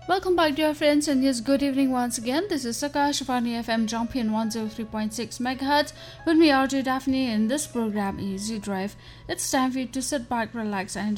Welcome back, dear friends, and yes, good evening once again. This is Sakashvani FM Champion 103.6 MHz with me, RJ Daphne, and this program is Easy Drive. It's time for you to sit back, relax, and enjoy